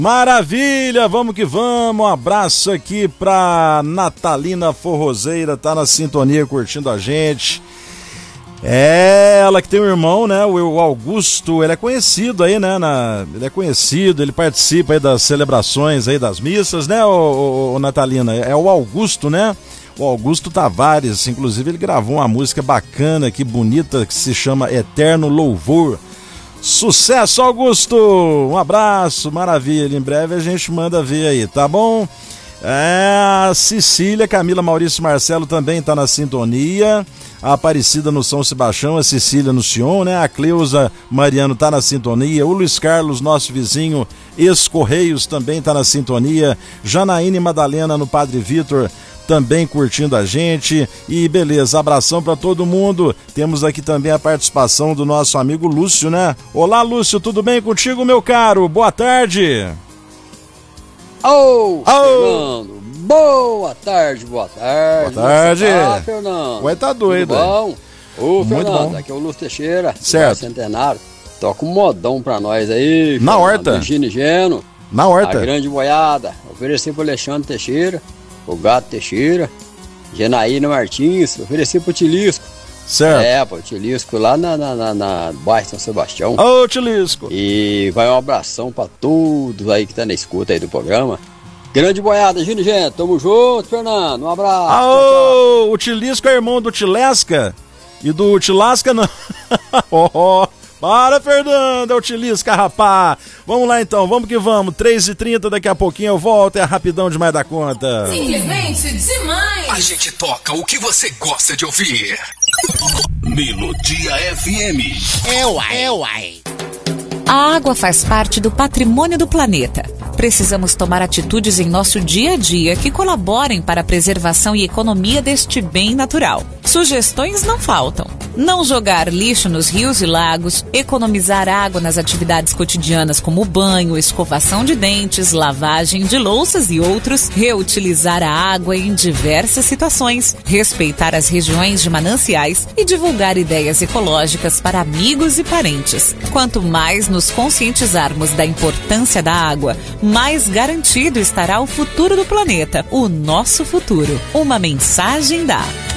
Maravilha, vamos que vamos. Um abraço aqui pra Natalina Forrozeira, tá na sintonia curtindo a gente. É, ela que tem um irmão, né, o Augusto, ele é conhecido aí, né, ele participa aí das celebrações aí das missas, né, o Natalina, é o Augusto, né, o Augusto Tavares, inclusive ele gravou uma música bacana aqui, bonita, que se chama Eterno Louvor. Sucesso, Augusto! Um abraço, maravilha. Em breve a gente manda ver aí, tá bom? A Cecília, Camila, Maurício, Marcelo também tá na sintonia. A Aparecida no São Sebastião, a Cecília no Sion, né? A Cleusa Mariano tá na sintonia. O Luiz Carlos, nosso vizinho, ex-Correios, também tá na sintonia. Janaíne Madalena no Padre Vitor também curtindo a gente. E beleza, abração pra todo mundo. Temos aqui também a participação do nosso amigo Lúcio, né? Olá, Lúcio, tudo bem contigo, meu caro? Boa tarde. Fernando, boa tarde. Boa tarde. Ah, Fernando. Ué, tá doido. Tudo bom? Ô, muito Fernando, bom. aqui é o Lúcio Teixeira, certo. Centenário. Toca um modão pra nós aí. Na horta. Gino e Geno. Na horta. A grande boiada. Ofereci pro Alexandre Teixeira, o Gato Teixeira, Genaína Martins, ofereci pro Tilisco. Certo. É, pro Tilisco lá na bairro São Sebastião. Ô, Tilisco. E vai um abração pra todos aí que tá na escuta aí do programa. Grande boiada, Gino e Geno. Tamo junto, Fernando. Um abraço. Tchau. O Tilisco é irmão do Tilesca e do Tilasca não. Para, Fernando, é o Tilisca, rapá. Vamos lá então, vamos que vamos. 3h30, daqui a pouquinho eu volto. É rapidão demais da conta. Simplesmente demais. A gente toca o que você gosta de ouvir. Melodia FM. É uai. A água faz parte do patrimônio do planeta. Precisamos tomar atitudes em nosso dia a dia que colaborem para a preservação e economia deste bem natural. Sugestões não faltam. Não jogar lixo nos rios e lagos, economizar água nas atividades cotidianas como banho, escovação de dentes, lavagem de louças e outros, reutilizar a água em diversas situações, respeitar as regiões de mananciais e divulgar ideias ecológicas para amigos e parentes. Quanto mais nos conscientizarmos da importância da água, mais garantido estará o futuro do planeta, o nosso futuro. Uma mensagem da